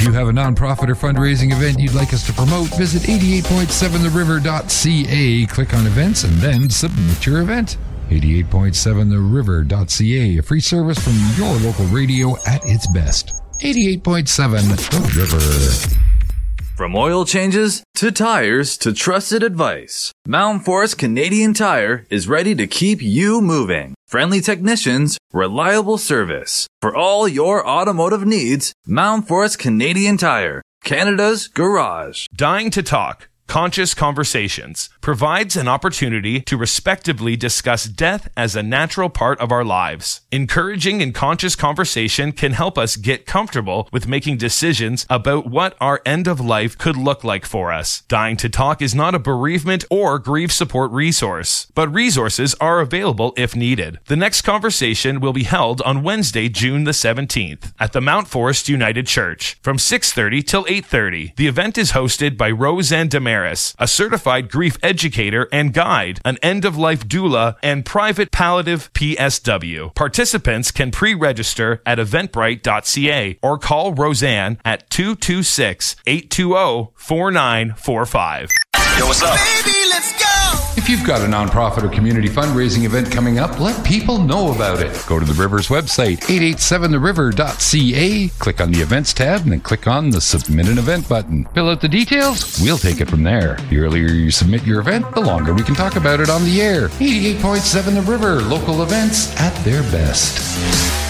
If you have a nonprofit or fundraising event you'd like us to promote, visit 88.7theriver.ca, click on events, and then submit your event. 88.7theriver.ca, a free service from your local radio at its best. 88.7 The River. From oil changes to tires to trusted advice, Mountain Forest Canadian Tire is ready to keep you moving. Friendly technicians, reliable service. For all your automotive needs, Mountain Forest Canadian Tire, Canada's garage. Dying to Talk, Conscious Conversations provides an opportunity to respectively discuss death as a natural part of our lives. Encouraging and conscious conversation can help us get comfortable with making decisions about what our end of life could look like for us. Dying to Talk is not a bereavement or grief support resource, but resources are available if needed. The next conversation will be held on Wednesday, June the 17th at the Mount Forest United Church from 6:30 till 8:30. The event is hosted by Roseanne Damaris, a certified grief educator and guide, an end-of-life doula, and private palliative PSW. Participants can pre-register at eventbrite.ca or call Roseanne at 226-820-4945. Yo, what's up? Baby, let's go! If you've got a nonprofit or community fundraising event coming up, let people know about it. Go to the River's website, 887theriver.ca, click on the events tab, and then click on the submit an event button. Fill out the details, we'll take it from there. The earlier you submit your event, the longer we can talk about it on the air. 88.7 The River, local events at their best.